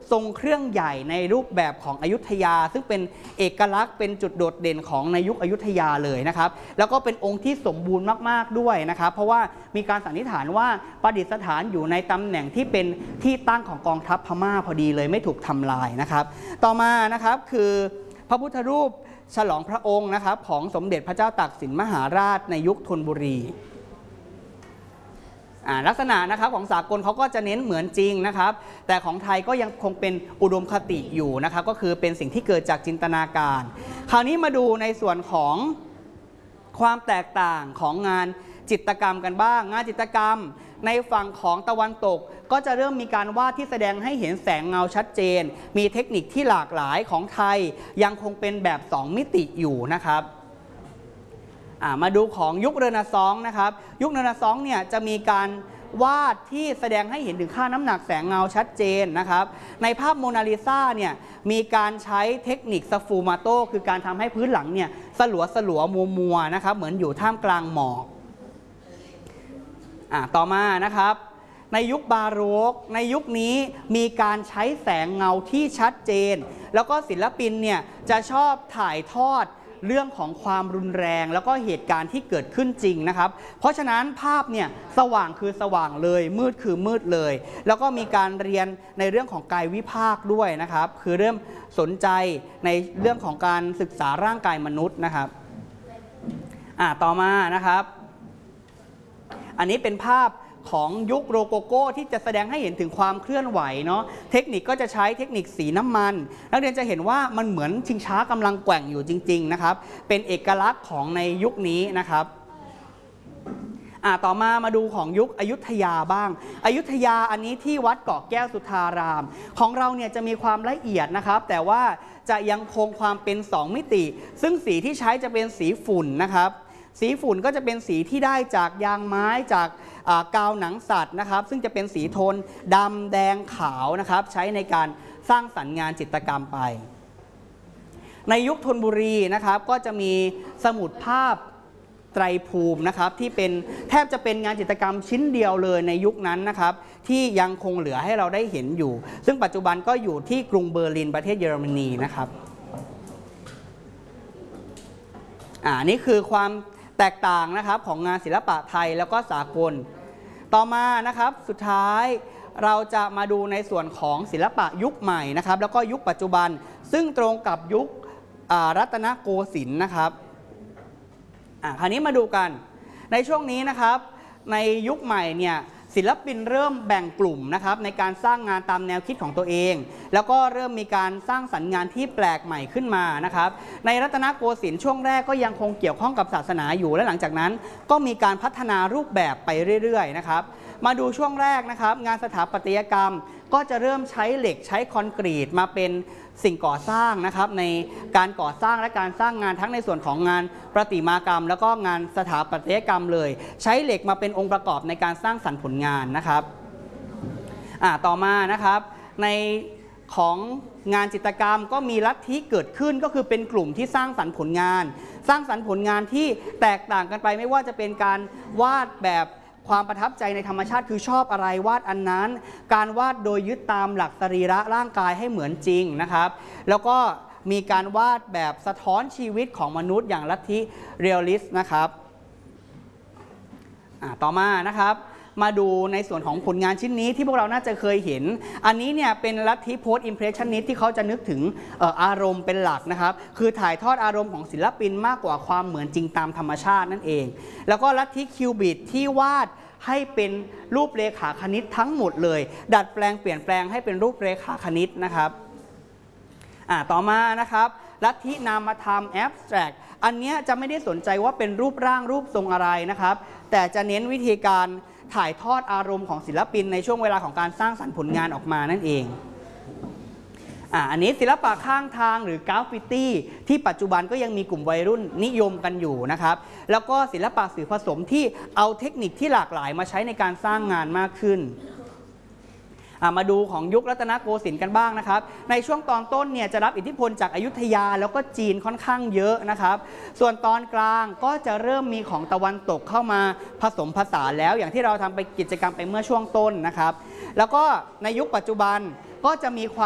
ทรงเครื่องใหญ่ในรูปแบบของอยุธยาซึ่งเป็นเอกลักษณ์เป็นจุดโดดเด่นของในยุคอยุธยาเลยนะครับแล้วก็เป็นองค์ที่สมบูรณ์มากๆด้วยนะครับเพราะว่ามีการสันนิษฐานว่าประดิษฐานอยู่ในตำแหน่งที่เป็นที่ตั้งของกองทัพพม่าพอดีเลยไม่ถูกทำลายนะครับต่อมานะครับคือพระพุทธรูปฉลองพระองค์นะครับของสมเด็จพระเจ้าตากสินมหาราชในยุคธนบุรีลักษณะนะครับของสากลเขาก็จะเน้นเหมือนจริงนะครับแต่ของไทยก็ยังคงเป็นอุดมคติอยู่นะครับก็คือเป็นสิ่งที่เกิดจากจินตนาการคราวนี้มาดูในส่วนของความแตกต่างของงานจิตรกรรมกันบ้างงานจิตรกรรมในฝั่งของตะวันตกก็จะเริ่มมีการวาดที่แสดงให้เห็นแสงเงาชัดเจนมีเทคนิคที่หลากหลายของไทยยังคงเป็นแบบ2มิติอยู่นะครับมาดูของยุคเรเนซองส์นะครับยุคเรเนซองส์เนี่ยจะมีการวาดที่แสดงให้เห็นถึงค่าน้ำหนักแสงเงาชัดเจนนะครับในภาพโมนาลิซาเนี่ยมีการใช้เทคนิคสฟูมาโตคือการทำให้พื้นหลังเนี่ยสลัวมัวนะครับเหมือนอยู่ท่ามกลางหมอกต่อมานะครับในยุคบาโรกในยุคนี้มีการใช้แสงเงาที่ชัดเจนแล้วก็ศิลปินเนี่ยจะชอบถ่ายทอดเรื่องของความรุนแรงแล้วก็เหตุการณ์ที่เกิดขึ้นจริงนะครับเพราะฉะนั้นภาพเนี่ยสว่างคือสว่างเลยมืดคือมืดเลยแล้วก็มีการเรียนในเรื่องของกายวิภาคด้วยนะครับคือเริ่มสนใจในเรื่องของการศึกษาร่างกายมนุษย์นะครับต่อมานะครับอันนี้เป็นภาพของยุคโรโกโก้ที่จะแสดงให้เห็นถึงความเคลื่อนไหวเนาะเทคนิคก็จะใช้เทคนิคสีน้ำมันนักเรียนจะเห็นว่ามันเหมือนชิงช้ากำลังแกว่งอยู่จริงๆนะครับเป็นเอกลักษณ์ของในยุคนี้นะครับต่อมาดูของยุคอยุธยาบ้างอยุธยาอันนี้ที่วัดเกาะแก้วสุทารามของเราเนี่ยจะมีความละเอียดนะครับแต่ว่าจะยังคงความเป็น2มิติซึ่งสีที่ใช้จะเป็นสีฝุ่นนะครับสีฝุ่นก็จะเป็นสีที่ได้จากยางไม้จากกาวหนังสัตว์นะครับซึ่งจะเป็นสีโทนดำแดงขาวนะครับใช้ในการสร้างสรรค์งานจิตรกรรมไปในยุคธนบุรีนะครับก็จะมีสมุดภาพไตรภูมินะครับที่เป็นแทบจะเป็นงานจิตรกรรมชิ้นเดียวเลยในยุคนั้นนะครับที่ยังคงเหลือให้เราได้เห็นอยู่ซึ่งปัจจุบันก็อยู่ที่กรุงเบอร์ลินประเทศเยอรมนีนะครับนี่คือความแตกต่างนะครับของงานศิลปะไทยแล้วก็สากลต่อมานะครับสุดท้ายเราจะมาดูในส่วนของศิลปะยุคใหม่นะครับแล้วก็ยุคปัจจุบันซึ่งตรงกับยุครัตนโกสินทร์นะครับคราวนี้มาดูกันในช่วงนี้นะครับในยุคใหม่เนี่ยศิลปินเริ่มแบ่งกลุ่มนะครับในการสร้างงานตามแนวคิดของตัวเองแล้วก็เริ่มมีการสร้างสรรค์งานที่แปลกใหม่ขึ้นมานะครับในรัตนโกสินทร์ช่วงแรกก็ยังคงเกี่ยวข้องกับศาสนาอยู่และหลังจากนั้นก็มีการพัฒนารูปแบบไปเรื่อยๆนะครับมาดูช่วงแรกนะครับงานสถาปัตยกรรมก็จะเริ่มใช้เหล็กใช้คอนกรีตมาเป็นสิ่งก่อสร้างนะครับในการก่อสร้างและการสร้างงานทั้งในส่วนของงานประติมากรรมแล้วก็งานสถาปัตยกรรมเลยใช้เหล็กมาเป็นองค์ประกอบในการสร้างสรรค์ผลงานนะครับต่อมานะครับในของงานจิตรกรรมก็มีลัทธิเกิดขึ้นก็คือเป็นกลุ่มที่สร้างสรรค์ผลงานสร้างสรรค์ผลงานที่แตกต่างกันไปไม่ว่าจะเป็นการวาดแบบความประทับใจในธรรมชาติคือชอบอะไรวาดอันนั้นการวาดโดยยึดตามหลักสรีระร่างกายให้เหมือนจริงนะครับแล้วก็มีการวาดแบบสะท้อนชีวิตของมนุษย์อย่างลัทธิเรียลลิสต์นะครับต่อมานะครับมาดูในส่วนของผลงานชิ้นนี้ที่พวกเราน่าจะเคยเห็นอันนี้เนี่ยเป็นลัทธิโพสต์อิมเพรสชันนิสต์ที่เขาจะนึกถึงอารมณ์เป็นหลักนะครับคือถ่ายทอดอารมณ์ของศิลปินมากกว่าความเหมือนจริงตามธรรมชาตินั่นเองแล้วก็ลัทธิคิวบิดที่วาดให้เป็นรูปเรขาคณิตทั้งหมดเลยดัดแปลงเปลี่ยนแปลงให้เป็นรูปเรขาคณิตนะครับต่อมานะครับลัทธินามธรรมแอบสแตรกอันนี้จะไม่ได้สนใจว่าเป็นรูปร่างรูปทรงอะไรนะครับแต่จะเน้นวิธีการถ่ายทอดอารมณ์ของศิลปินในช่วงเวลาของการสร้างสรรค์ผลงานออกมานั่นเองอันนี้ศิลปะข้างทางหรือกราฟฟิตี้ที่ปัจจุบันก็ยังมีกลุ่มวัยรุ่นนิยมกันอยู่นะครับแล้วก็ศิลปะสื่อผสมที่เอาเทคนิคที่หลากหลายมาใช้ในการสร้างงานมากขึ้นมาดูของยุครัตนโกสินทร์กันบ้างนะครับในช่วงตอนต้นเนี่ยจะรับอิทธิพลจากอยุธยาแล้วก็จีนค่อนข้างเยอะนะครับส่วนตอนกลางก็จะเริ่มมีของตะวันตกเข้ามาผสมผสานแล้วอย่างที่เราทำไปกิจกรรมไปเมื่อช่วงต้นนะครับแล้วก็ในยุคปัจจุบันก็จะมีความ